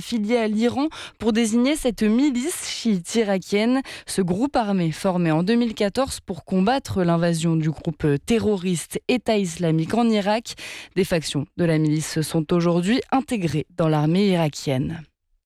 affilié à l'Iran pour désigner cette milice chiite irakienne. Ce groupe armé formé en 2014 pour combattre l'invasion du groupe terroriste État islamique en Irak. Des factions de la milice sont aujourd'hui intégrées dans l'armée irakienne.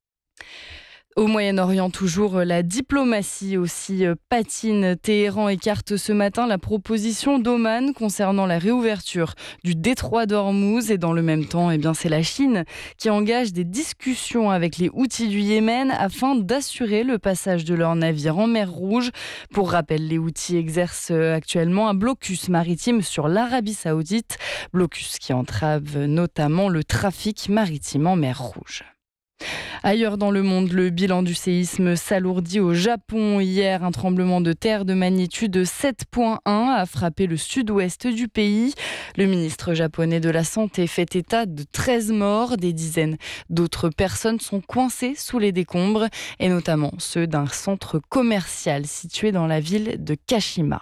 Au Moyen-Orient, toujours, la diplomatie aussi patine. Téhéran écarte ce matin la proposition d'Oman concernant la réouverture du détroit d'Ormuz. Et dans le même temps, c'est la Chine qui engage des discussions avec les Houthis du Yémen afin d'assurer le passage de leurs navires en mer Rouge. Pour rappel, les Houthis exercent actuellement un blocus maritime sur l'Arabie Saoudite. Blocus qui entrave notamment le trafic maritime en mer Rouge. Ailleurs dans le monde, le bilan du séisme s'alourdit au Japon. Hier, un tremblement de terre de magnitude 7,1 a frappé le sud-ouest du pays. Le ministre japonais de la Santé fait état de 13 morts. Des dizaines d'autres personnes sont coincées sous les décombres, et notamment ceux d'un centre commercial situé dans la ville de Kashima.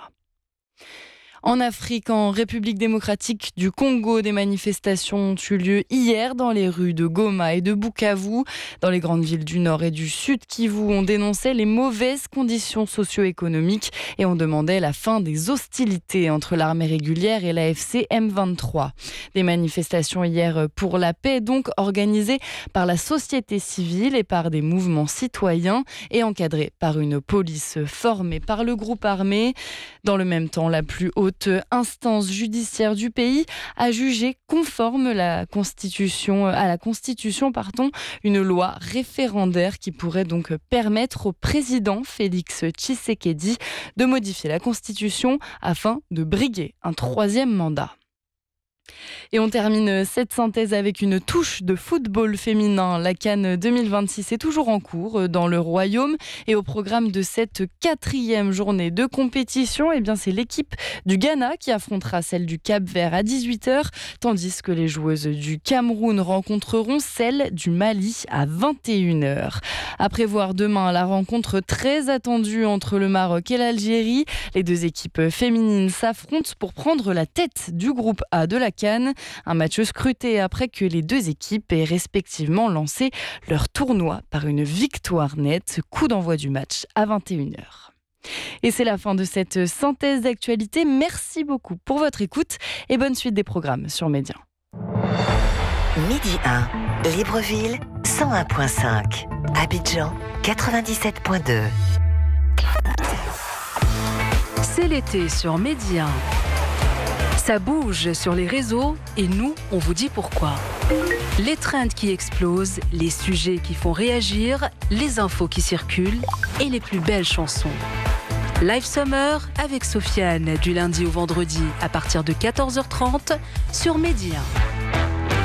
En Afrique, en République démocratique du Congo, des manifestations ont eu lieu hier dans les rues de Goma et de Bukavu. Dans les grandes villes du Nord et du Sud Kivu, on dénonçait les mauvaises conditions socio-économiques et on demandait la fin des hostilités entre l'armée régulière et l'AFC M23. Des manifestations hier pour la paix, donc organisées par la société civile et par des mouvements citoyens et encadrées par une police formée par le groupe armé. Dans le même temps, la plus haute instance judiciaire du pays a jugé conforme à la Constitution, une loi référendaire qui pourrait donc permettre au président Félix Tshisekedi de modifier la Constitution afin de briguer un 3e mandat. Et on termine cette synthèse avec une touche de football féminin. La CAN 2026 est toujours en cours dans le Royaume. Et au programme de cette 4e journée de compétition, c'est l'équipe du Ghana qui affrontera celle du Cap-Vert à 18h, tandis que les joueuses du Cameroun rencontreront celle du Mali à 21h. À prévoir demain la rencontre très attendue entre le Maroc et l'Algérie. Les deux équipes féminines s'affrontent pour prendre la tête du groupe A de la CAN. Un match scruté après que les deux équipes aient respectivement lancé leur tournoi par une victoire nette. Coup d'envoi du match à 21h. Et c'est la fin de cette synthèse d'actualité. Merci beaucoup pour votre écoute et bonne suite des programmes sur Média. Midi 1, Libreville 101.5, Abidjan 97.2. C'est l'été sur Média 1. Ça bouge sur les réseaux et nous, on vous dit pourquoi. Les trends qui explosent, les sujets qui font réagir, les infos qui circulent et les plus belles chansons. Live Summer avec Sofiane du lundi au vendredi à partir de 14h30 sur Média 1.